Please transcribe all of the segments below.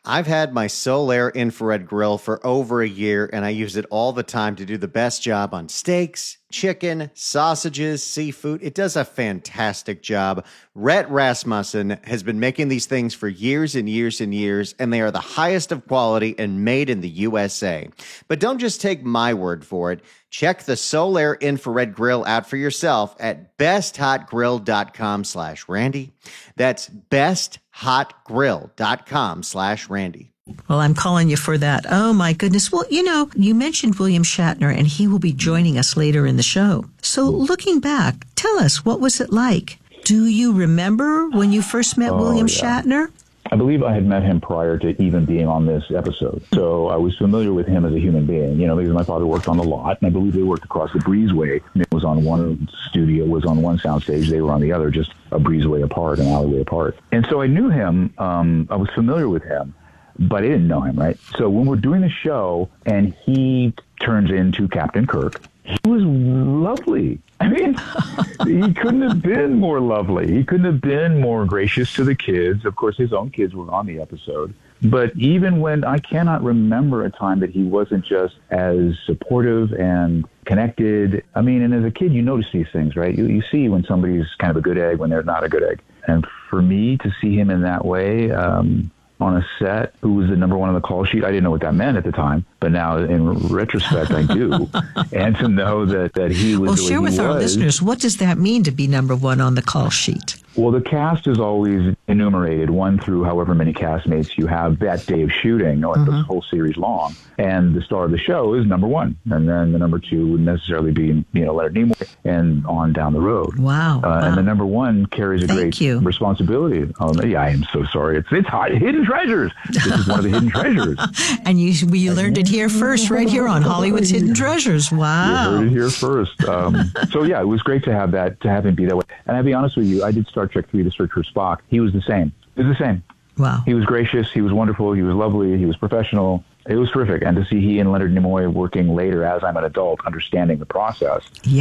I've had my Solaire infrared grill for over a year, and I use it all the time to do the best job on steaks, chicken, sausages, seafood. It does a fantastic job. Rhett Rasmussen has been making these things for years and years and years, and they are the highest of quality and made in the USA. But don't just take my word for it. Check the Solaire infrared grill out for yourself at besthotgrill.com/Randy. That's besthotgrill.com/Randy. Well, I'm calling you for that. Oh, my goodness. Well, you mentioned William Shatner, and he will be joining us later in the show. So looking back, tell us, what was it like? Do you remember when you first met William Shatner? I believe I had met him prior to even being on this episode. So I was familiar with him as a human being, because my father worked on the lot, and I believe they worked across the breezeway. It was on one studio, was on one soundstage. They were on the other, just a breezeway apart, an alleyway apart. And so I knew him. I was familiar with him, but I didn't know him, right? So when we're doing the show and he turns into Captain Kirk, he was lovely. I mean, he couldn't have been more lovely. He couldn't have been more gracious to the kids. Of course, his own kids were on the episode. But even when I cannot remember a time that he wasn't just as supportive and connected. I mean, and as a kid, you notice these things, right? You see when somebody's kind of a good egg when they're not a good egg. And for me to see him in that way, on a set, who was the number one on the call sheet. I didn't know what that meant at the time, but now in retrospect, I do. And to know that he was. Well, share with our listeners, what does that mean to be number one on the call sheet? Well, the cast is always enumerated, one through however many castmates you have that day of shooting, or the whole series long. And the star of the show is number one. And then the number two would necessarily be, Leonard Nimoy, and on down the road. Wow. And the number one carries a great responsibility. I am so sorry. It's hot. Hidden treasures. This is one of the hidden treasures. And we learned it here first, right here on Hollywood's Hidden Treasures. Wow. You heard it here first. It was great to have that, to have him be that way. And I'll be honest with you, I did Star Trek 3, The Search for Spock. He was the same. Wow. He was gracious. He was wonderful. He was lovely. He was professional. It was terrific. And to see he and Leonard Nimoy working later as I'm an adult, understanding the process,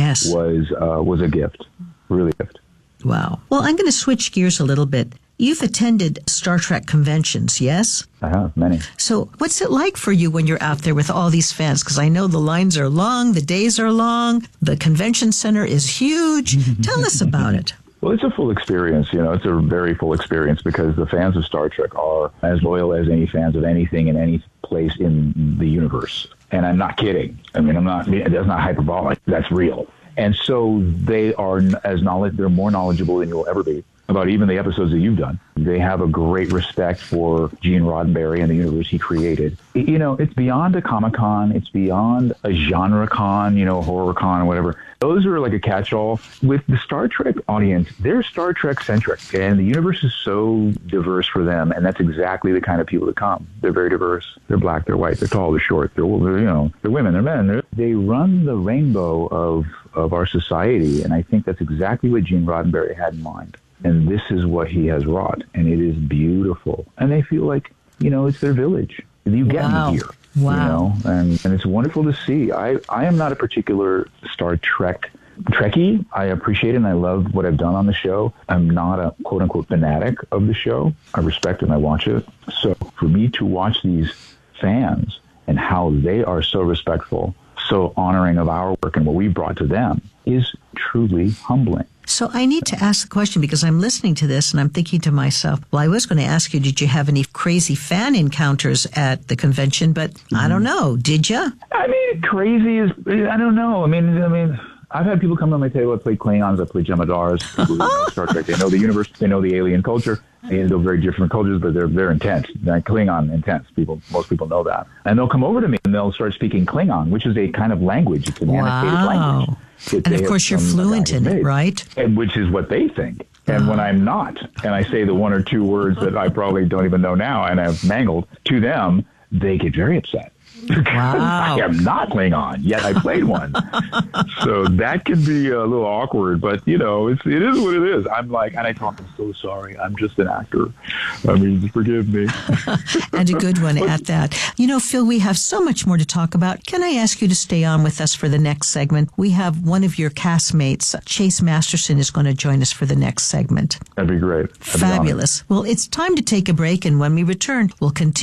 was a gift. Really a gift. Wow. Well, I'm going to switch gears a little bit. You've attended Star Trek conventions, yes? I have, many. So what's it like for you when you're out there with all these fans? Because I know the lines are long, the days are long, the convention center is huge. Tell us about it. Well, it's a full experience. It's a very full experience because the fans of Star Trek are as loyal as any fans of anything in any place in the universe. And I'm not kidding. I mean, that's not hyperbolic. That's real. And so they are they're more knowledgeable than you'll ever be about even the episodes that you've done. They have a great respect for Gene Roddenberry and the universe he created. It's beyond a Comic-Con. It's beyond a genre con, horror con or whatever. Those are like a catch-all. With the Star Trek audience, they're Star Trek-centric, and the universe is so diverse for them, and that's exactly the kind of people that come. They're very diverse. They're black, they're white, they're tall, they're short, they're women, they're men. They run the rainbow of our society, and I think that's exactly what Gene Roddenberry had in mind. And this is what he has wrought, and it is beautiful. And they feel like, it's their village. You get me here. Wow. And it's wonderful to see. I am not a particular Star Trek Trekkie. I appreciate it and I love what I've done on the show. I'm not a quote unquote fanatic of the show. I respect it and I watch it. So for me to watch these fans and how they are so respectful, so honoring of our work and what we brought to them is truly humbling. So I need to ask the question because I'm listening to this and I'm thinking to myself, well, I was going to ask you, did you have any crazy fan encounters at the convention? But I don't know. Did you? I mean, crazy is, I don't know. I mean, I've had people come to my table. I played Klingons. I played Jemadars. People who know Star Trek. They know the universe. They know the alien culture. They know very different cultures, but they're intense. Klingon intense. Most people know that. And they'll come over to me and they'll start speaking Klingon, which is a kind of language. It's an annotated language. And of course, you're fluent in it, right? And which is what they think. And when I'm not, and I say the one or two words that I probably don't even know now and I've mangled to them, they get very upset. Wow. I am not Klingon, yet I played one. So that can be a little awkward, but it is what it is. I'm like, and I tell them, I'm so sorry. I'm just an actor. I mean, forgive me. And a good one at that. Phil, we have so much more to talk about. Can I ask you to stay on with us for the next segment? We have one of your castmates, Chase Masterson, is going to join us for the next segment. That'd be great. Fabulous. Well, it's time to take a break, and when we return, we'll continue